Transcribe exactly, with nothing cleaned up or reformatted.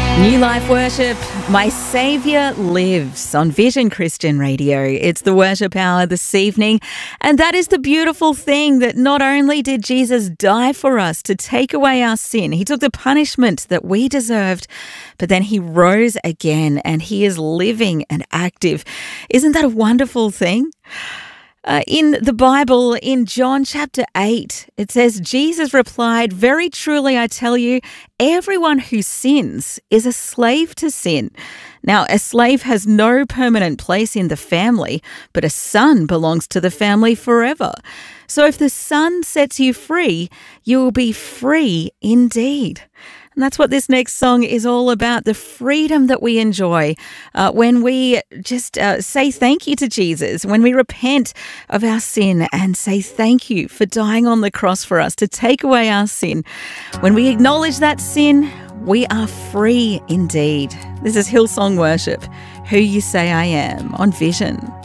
New Life Worship, My Saviour Lives on Vision Christian Radio. It's the worship hour this evening, and that is the beautiful thing that not only did Jesus die for us to take away our sin, he took the punishment that we deserved, but then he rose again and he is living and active. Isn't that a wonderful thing? Uh, in the Bible, in John chapter eight, it says, Jesus replied, "Very truly I tell you, everyone who sins is a slave to sin. Now, a slave has no permanent place in the family, but a son belongs to the family forever. So if the Son sets you free, you will be free indeed." And that's what this next song is all about, the freedom that we enjoy uh, when we just uh, say thank you to Jesus, when we repent of our sin and say thank you for dying on the cross for us to take away our sin. When we acknowledge that sin, we are free indeed. This is Hillsong Worship, Who You Say I Am, on Vision.